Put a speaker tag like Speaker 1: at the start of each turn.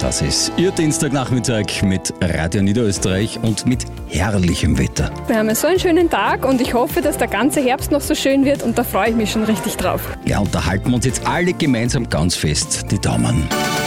Speaker 1: Das ist Ihr Dienstagnachmittag mit Radio Niederösterreich und mit herrlichem Wetter.
Speaker 2: Wir haben so einen schönen Tag und ich hoffe, dass der ganze Herbst noch so schön wird und da freue ich mich schon richtig drauf.
Speaker 1: Ja, und da halten wir uns jetzt alle gemeinsam ganz fest die Daumen.